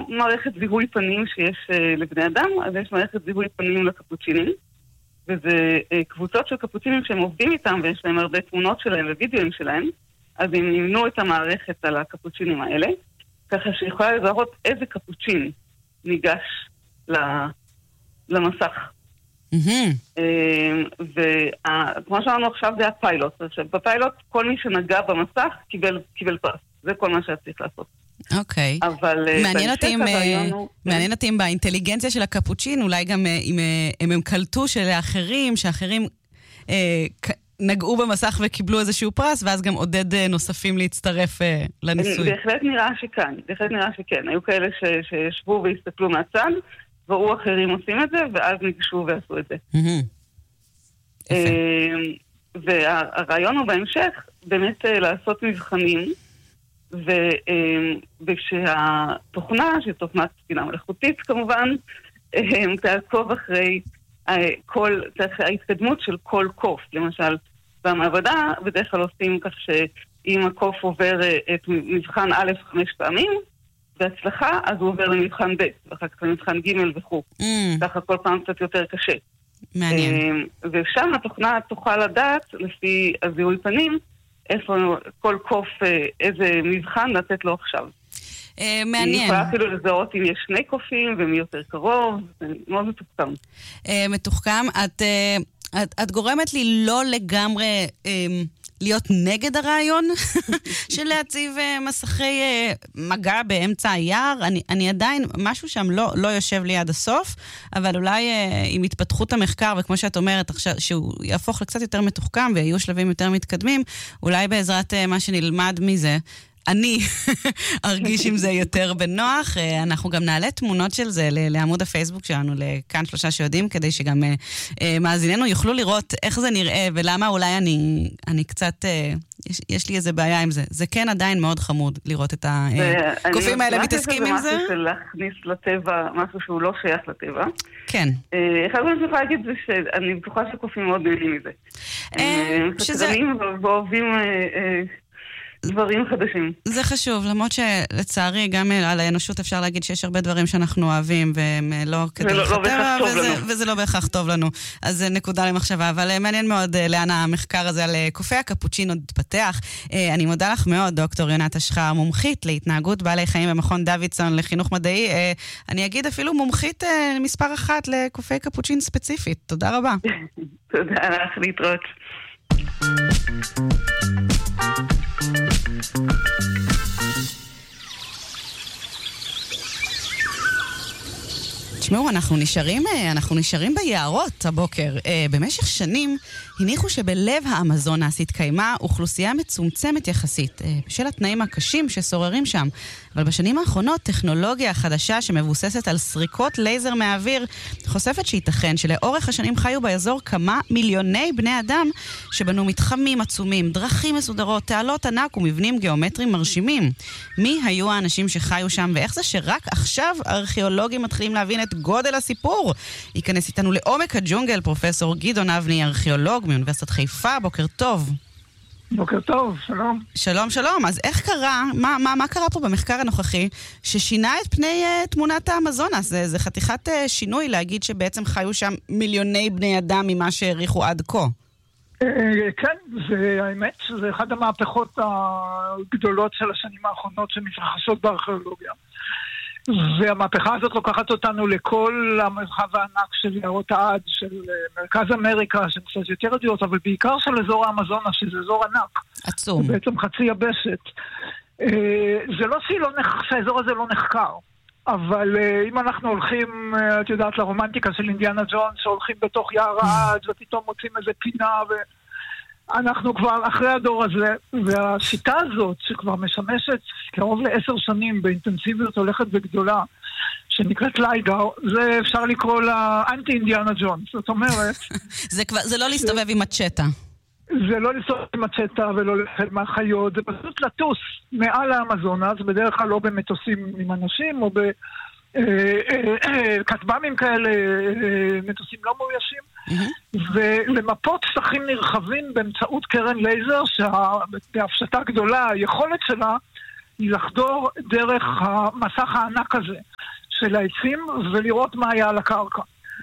מערכת זיהוי פנים שיש לבני אדם, אז יש מערכת זיהוי פנים לקפוצ'ינים, וזה קבוצות של קפוצ'ינים שהם עובדים איתם, ויש להם הרבה תמונות שלהם ווידאוים שלהם, אז הם נמנו את המערכת על הקפוצ'ינים האלה, ככה שיכולה לזהות איזה קפוצ'ין ניגש למסך. וכמו שאמרנו עכשיו זה הפיילוט. בפיילוט כל מי שנגע במסך קיבל פרס. זה כל מה שצריך לעשות. אוקיי. מעניין אותי אם באינטליגנציה של הקפוצ'ין, אולי גם אם הם קלטו שאחרים נגעו במסך וקיבלו איזשהו פרס, ואז גם עודד נוספים להצטרף לניסוי. בהחלט נראה שכן. היו כאלה שישבו והסתכלו מהצד, ראו אחרים עושים את זה, ואז ניגשו ועשו את זה. והרעיון הוא בהמשך באמת לעשות מבחנים, וכשהתוכנה, שהיא תוכנת בינה מלאכותית כמובן, תעקוב אחרי ההתקדמות של כל קוף. למשל, במעבדה בדרך כלל עושים כך שאם הקוף עובר את מבחן א' 5 פעמים, בהצלחה, אז הוא עובר למבחן ב', ואחר כך למבחן ג' וכו'. ככה כל פעם קצת יותר קשה. מעניין. ושם התוכנה תוכל לדעת, לפי הזיהוי פנים, איפה כל קוף, איזה מבחן לתת לו עכשיו. מעניין. היא יכולה אפילו לזהות אם יש שני קופים ומי יותר קרוב, זה מאוד מתוחכם. מתוחכם. את גורמת לי לא לגמרי להיות נגד הרעיון של להציב מסכי מגע באמצע היער. אני עדיין, משהו שם לא יושב לי עד הסוף, אבל אולי עם התפתחות המחקר, וכמו שאת אומרת, שהוא יהפוך לקצת יותר מתוחכם, ויהיו שלבים יותר מתקדמים, אולי בעזרת מה שנלמד מזה, אני ארגיש עם זה יותר בנוח. אנחנו גם נעלה תמונות של זה לעמוד הפייסבוק שלנו, לכאן 3 שיודעים, כדי שגם מאזיננו יוכלו לראות איך זה נראה, ולמה אולי אני קצת, יש לי איזה בעיה עם זה. זה כן עדיין מאוד חמוד לראות את הקופים האלה מתעסקים עם זה. אני משהו של להכניס לטבע, משהו שהוא לא שייך לטבע. כן. אחד מה שאני יכולה להגיד זה שאני בטוחה שקופים מאוד נהנים מזה. הם סקרנים ואוהבים דברים חדשים. זה חשוב, למרות שלצערי גם על האנושות אפשר להגיד שיש הרבה דברים שאנחנו אוהבים, והם לא כדרך הטבע, וזה לא בהכרח טוב לנו. אז זה נקודה למחשבה, אבל מעניין מאוד לאן המחקר הזה על קופי הקפוצ'ינו התפתח. אני מודה לך מאוד, דוקטור יונת אשחר, מומחית להתנהגות בעלי חיים במכון דוידסון לחינוך מדעי. אני אגיד אפילו מומחית מספר 1 לקופי קפוצ'ין ספציפית. תודה רבה. תודה לך, להתראות. תשמעו, אנחנו נשארים ביערות הבוקר. במשך שנים הניחו שבלב האמזונס התקיימה אוכלוסייה מצומצמת יחסית, בשל התנאים הקשים ששוררים שם. אבל בשנים האחרונות טכנולוגיה חדשה שמבוססת על סריקות לייזר מהאוויר חושפת שייתכן שלאורך השנים חיו באזור כמה מיליוני בני אדם שבנו מתחמים עצומים, דרכים מסודרות, תעלות ענק ומבנים גיאומטריים מרשימים. מי היו האנשים שחיו שם ואיך זה שרק עכשיו הארכיאולוגים מתחילים להבין את גודל הסיפור? ייכנס איתנו לעומק הג'ונגל פרופסור גדעון אבני, ארכיאולוג מאוניברסיטת חיפה. בוקר טוב. בוקר טוב, שלום. שלום. אז איך קרה, מה קרה פה במחקר הנוכחי ששינה את פני תמונת האמזונס? זה חתיכת שינוי להגיד שבעצם חיו שם מיליוני בני אדם ממה שהעריכו עד כה. כן, האמת שזה אחד המהפכות הגדולות של השנים האחרונות שמתרחשות בארכיאולוגיה. והמהפכה הזאת לוקחת אותנו לכל המרחב הענק של יערות העד, של מרכז אמריקה, שהן קצת יותר ידיעות, אבל בעיקר של אזור האמזונס, שזה אזור ענק. עצום. זה בעצם חצי יבשת. זה לא שהאזור הזה לא נחקר, אבל אם אנחנו הולכים, את יודעת, לרומנטיקה של אינדיאנה ג'ונס, שהולכים בתוך יער העד, ופתאום מוצאים איזה פינה, אנחנו כבר אחרי הדור הזה, והשיטה הזאת שכבר משמשת קרוב ל10 שנים באינטנסיביות הולכת וגדולה, שנקראת לייגר, זה אפשר לקרוא לה אנטי אינדיאנה ג'ונס. זאת אומרת... זה לא להסתובב עם מצ'טה. זה לא להסתובב עם מצ'טה ולא לחד מהחיות, זה פשוט לטוס מעל האמזונס, בדרך כלל לא במטוסים עם אנשים או בכטב"מים כאלה, מטוסים לא מאוישים, ולמפות שטחים נרחבים באמצעות קרן לייזר, שבהפשטה גדולה היכולת שלה היא לחדור דרך המסך הענק הזה של העצים ולראות מה היה על הקרקע.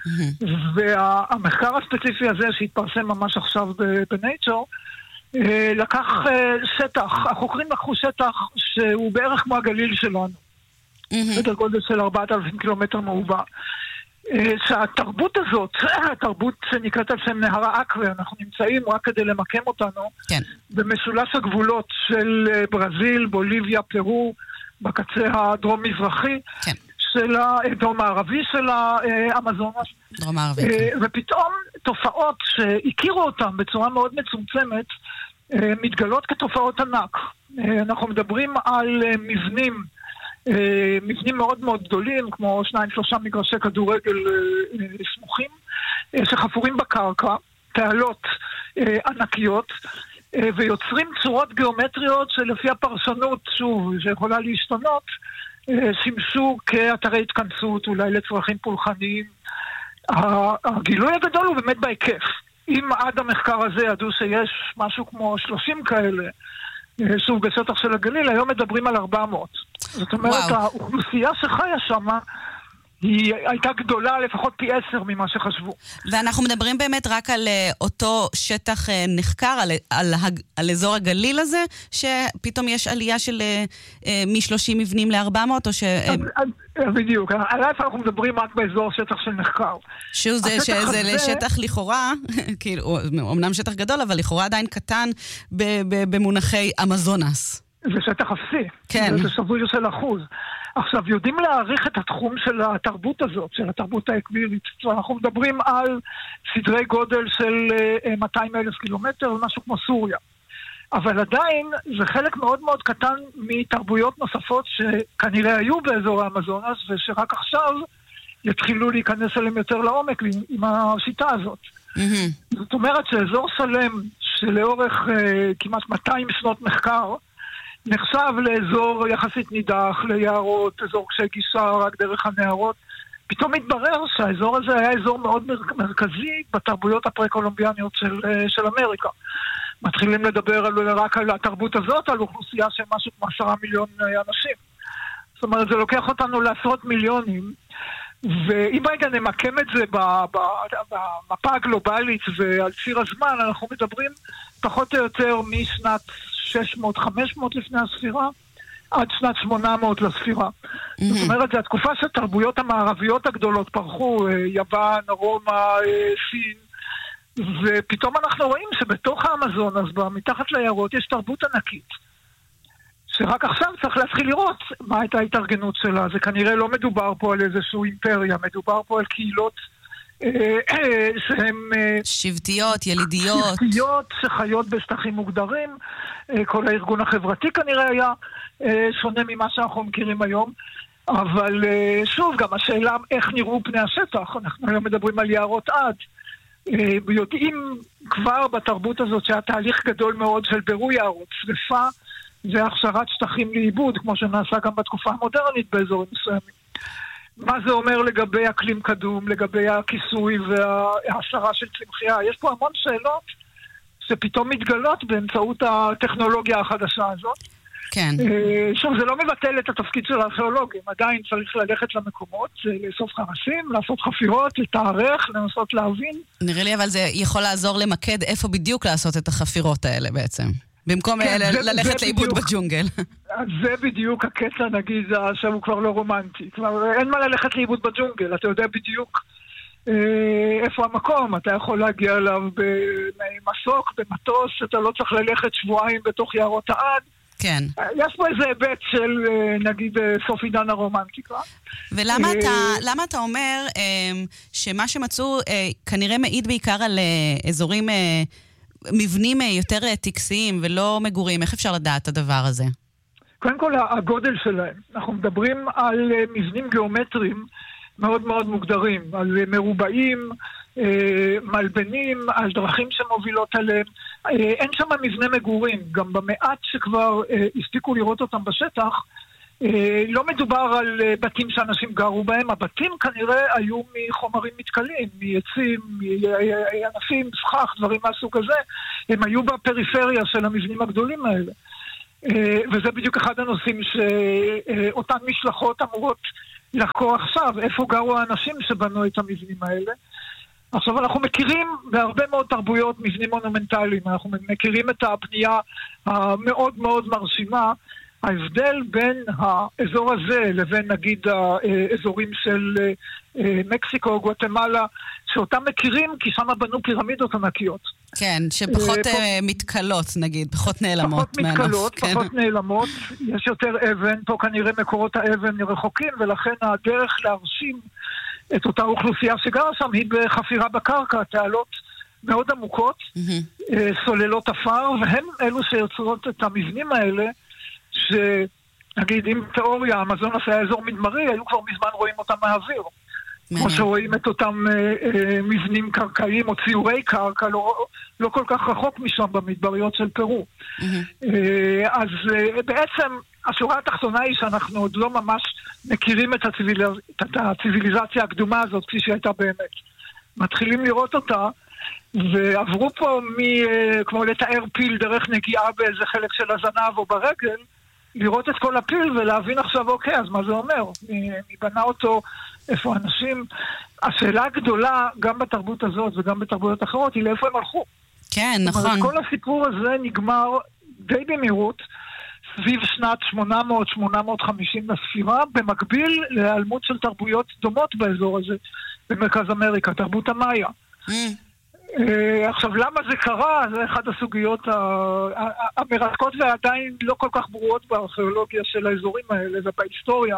והמחקר הספציפי הזה שהתפרסם ממש עכשיו בנייצ'ר, לקח שטח, החוקרים לקחו שטח שהוא בערך כמו הגליל שלנו, סדר גודל של 4,000 קילומטר מרובע. שהתרבות הזאת, התרבות שנקראת על שם נהר האקווה, אנחנו נמצאים רק כדי למקם אותנו, כן. במשולש הגבולות של ברזיל, בוליביה, פרו, בקצה הדרום-מזרחי, כן. של הדרום הערבי של האמזונס. דרום הערבי. ופתאום תופעות שהכירו אותם בצורה מאוד מצומצמת, מתגלות כתופעות ענק. אנחנו מדברים על מבנים מאוד מאוד גדולים, כמו 2-3 מגרשי כדורגל סמוכים, שחפורים בקרקע, תעלות ענקיות, ויוצרים צורות גיאומטריות שלפי הפרשנות, שוב, שיכולה להשתנות, שימשו כאתרי התכנסות, אולי לצרכים פולחניים. הגילוי הגדול הוא באמת בהיקף. אם עד המחקר הזה ידעו שיש משהו כמו 30 כאלה, שוב בשטח של הגליל, היום מדברים על 400. זאת אומרת, האוכלוסייה שחיה שמה, היא הייתה גדולה לפחות פי 10 ממה שחשבו. ואנחנו מדברים באמת רק על אותו שטח נחקר, על אזור הגליל הזה, שפתאום יש עלייה של מ-30 מבנים ל-400, או ש... בדיוק, עליו אנחנו מדברים רק באזור שטח של נחקר. שזה לשטח לכאורה, כאילו, אמנם שטח גדול, אבל לכאורה עדיין קטן במונחי אמזונס. זה שטח אפסי. כן. זה שבוי של אחוז. עכשיו, יודעים להעריך את התחום של התרבות הזאת, של התרבות האקווירית. אנחנו מדברים על סדרי גודל של 200,000 קילומטר, משהו כמו סוריה. אבל עדיין זה חלק מאוד מאוד קטן מתרבויות נוספות שכנראה היו באזור האמזונס, ושרק עכשיו יתחילו להיכנס אליהם יותר לעומק עם השיטה הזאת. זאת אומרת שאזור שלם שלאורך כמעט 200 שנות מחקר, נחשב לאזור יחסית נידח, ליערות, אזור קשי גישה רק דרך הנערות. פתאום מתברר שהאזור הזה היה אזור מאוד מרכזי בתרבויות הפרה-קולומביאניות של אמריקה. מתחילים לדבר רק על התרבות הזאת, על אוכלוסייה של משהו כמו 10 מיליון אנשים. זאת אומרת, זה לוקח אותנו לעשרות מיליונים, ואם רגע נמקם את זה במפה הגלובלית ועל ציר הזמן, אנחנו מדברים פחות או יותר משנת 600-500 לפני הספירה, עד שנת 800 לספירה. זאת אומרת, זו התקופה שתרבויות המערביות הגדולות פרחו, יוון, רומא, סין, ופתאום אנחנו רואים שבתוך האמזונס, מתחת ליערות, יש תרבות ענקית. שרק עכשיו צריך להתחיל לראות מה הייתה ההתארגנות שלה. זה כנראה לא מדובר פה על איזשהו אימפריה, מדובר פה על קהילות שהן... שבטיות, ילידיות. שבטיות שחיות בשטחים מוגדרים. כל הארגון החברתי כנראה היה שונה ממה שאנחנו מכירים היום. אבל שוב, גם השאלה איך נראו פני השטח. אנחנו היום מדברים על יערות עד. יודעים כבר בתרבות הזאת שהיה תהליך גדול מאוד של בירור יערות, שריפה והכשרת שטחים לאיבוד, כמו שנעשה גם בתקופה המודרנית באזורים מסוימים. מה זה אומר לגבי אקלים קדום, לגבי הכיסוי וההסרה של צמחייה? יש פה המון שאלות שפתאום מתגלות באמצעות הטכנולוגיה החדשה הזאת. כן. שוב, זה לא מבטל את התפקיד של הארכיאולוגים, עדיין צריך ללכת למקומות, לאסוף חרסים, לעשות חפירות, לתארך, לנסות להבין. נראה לי אבל זה יכול לעזור למקד איפה בדיוק לעשות את החפירות האלה בעצם. במקום ללכת לאיבוד בג'ונגל. זה בדיוק הקטע, נגיד, שהוא כבר לא רומנטי. כבר אין מה ללכת לאיבוד בג'ונגל, אתה יודע בדיוק איפה המקום. אתה יכול להגיע אליו במסוק, במטוס, אתה לא צריך ללכת שבועיים בתוך יערות העד. כן. יש פה איזה היבט של, נגיד, סוף עידן הרומנטיקה. ולמה אתה אומר שמה שמצאו כנראה מעיד בעיקר על אזורים... מבנים יותר טקסיים ולא מגורים? איך אפשר לדעת את הדבר הזה? קודם כל, הגודל שלהם. אנחנו מדברים על מבנים גיאומטריים מאוד מאוד מוגדרים, על מרובעים, מלבנים, על דרכים שמובילות עליהם. אין שם מבנה מגורים. גם במעט שכבר הספיקו לראות אותם בשטח, לא מדובר על בתים שאנשים גרו בהם, הבתים כנראה היו מחומרים מתכלים, מעצים, מענפים, סכך, דברים מהסוג הזה, הם היו בפריפריה של המבנים הגדולים האלה. וזה בדיוק אחד הנושאים שאותן משלחות אמורות לחקור עכשיו, איפה גרו האנשים שבנו את המבנים האלה. עכשיו אנחנו מכירים בהרבה מאוד תרבויות מבנים מונומנטליים, אנחנו מכירים את הבנייה המאוד מאוד מרשימה. ההבדל בין האזור הזה לבין נגיד האזורים של מקסיקו, גואטמלה, שאותם מכירים כי שם בנו פירמידות ענקיות. כן, שפחות מתקלות נגיד, פחות נעלמות. פחות מתקלות, פחות נעלמות, יש יותר אבן, פה כנראה מקורות האבן רחוקים, ולכן הדרך להרשים את אותה אוכלוסייה שגרה שם היא בחפירה בקרקע, תעלות מאוד עמוקות, סוללות אפר, והם אלו שיוצרות את המבנים האלה, שנגיד אם תיאוריה המזונוס היה אזור מדמרי, היו כבר מזמן רואים אותם מהאוויר. כמו שרואים את אותם מבנים קרקעיים או ציורי קרקע, לא כל כך רחוק משם במדבריות של פרו. אז בעצם השורה התחתונה היא שאנחנו עוד לא ממש מכירים את הציביליזציה הקדומה הזאת כפי שהייתה באמת. מתחילים לראות אותה, ועברו פה כמו לתאר פיל דרך נגיעה באיזה חלק של הזנב או ברגל, לראות את כל הפיל ולהבין עכשיו, אוקיי, אז מה זה אומר? מי בנה אותו, איפה אנשים? השאלה הגדולה, גם בתרבות הזאת וגם בתרבויות אחרות, היא לאיפה הם הלכו. כן, נכון. כל הסיפור הזה נגמר די במהירות, סביב שנת 800-850 לספירה, במקביל להיעלמות של תרבויות דומות באזור הזה, במרכז אמריקה, תרבות המאיה. עכשיו, למה זה קרה? זה אחד הסוגיות המרתקות ועדיין לא כל כך ברורות בארכיאולוגיה של האזורים האלה ובהיסטוריה.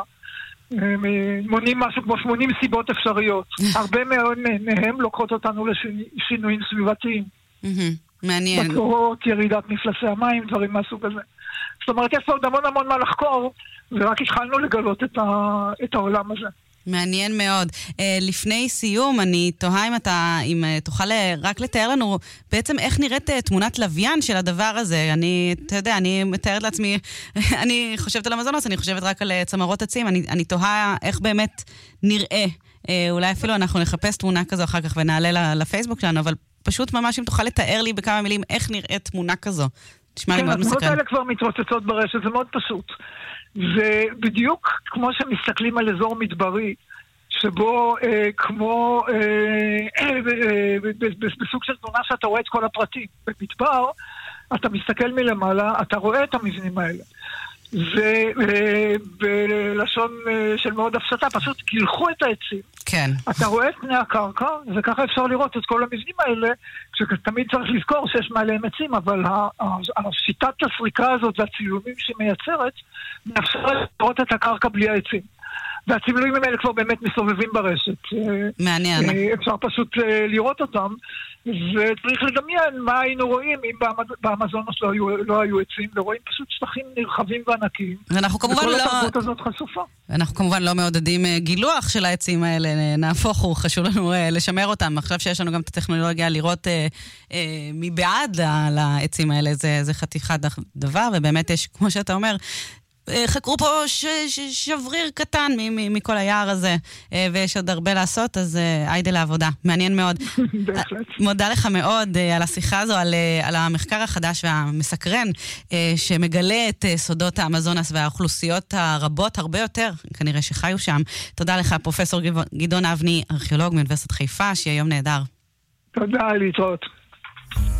מונים משהו כמו 80 סיבות אפשריות. הרבה מאוד מהם לוקחות אותנו לשינויים סביבתיים. מעניין. בצורות, ירידת מפלסי המים, דברים מהסוג הזה. זאת אומרת, יש פה עוד המון מה לחקור, ורק התחלנו לגלות את העולם הזה. מעניין מאוד. לפני סיום, אני תוהה אם תוכל רק לתאר לנו בעצם איך נראית תמונת לוויין של הדבר הזה. אתה יודע, אני מתארת לעצמי, אני חושבת על המזונוס, אני חושבת רק על צמרות עצים, אני תוהה איך באמת נראה. אולי אפילו אנחנו נחפש תמונה כזו אחר כך ונעלה לפייסבוק שלנו, אבל פשוט ממש אם תוכל לתאר לי בכמה מילים איך נראית תמונה כזו. תשמע לי מאוד מסקרן. התמונות האלה כבר מתרוצצות ברשת, זה מאוד פשוט. ובדיוק כמו שמסתכלים על אזור מדברי, שבו כמו בסוג של תמונה שאתה רואה את כל הפרטים. במדבר, אתה מסתכל מלמעלה, אתה רואה את המבנים האלה. ובלשון של מאוד הפשטה, פשוט גילחו את העצים. כן. אתה רואה את פני הקרקע, וככה אפשר לראות את כל המבנים האלה, שתמיד צריך לזכור שיש מעליהם עצים, אבל השיטת הסריקה הזאת והצילומים שמייצרת, מאפשרת לראות את הקרקע בלי העצים. והצילומים האלה כבר באמת מסובבים ברשת. מעניין. אפשר פשוט לראות אותם, וצריך לדמיין מה היינו רואים אם באמזונוס לא היו עצים, ורואים פשוט שטחים נרחבים וענקיים. וכל התרבות הזאת חשופה. אנחנו כמובן לא מעודדים גילוח של העצים האלה, נהפוך הוא, חשוב לנו לשמר אותם. עכשיו שיש לנו גם את הטכנולוגיה לראות מבעד לעצים האלה, זה חתיכת דבר, ובאמת יש, כמו שאתה אומר, חקרו פה שבריר קטן מכל היער הזה, ויש עוד הרבה לעשות, אז היידה לעבודה. מעניין מאוד. מודה לך מאוד על השיחה הזו, על המחקר החדש והמסקרן, שמגלה את סודות האמזונס והאוכלוסיות הרבות הרבה יותר, כנראה שחיו שם. תודה לך, פרופסור גדעון אבני, ארכיאולוג מאוניברסיטת חיפה, שיהיה יום נהדר. תודה, להתראות.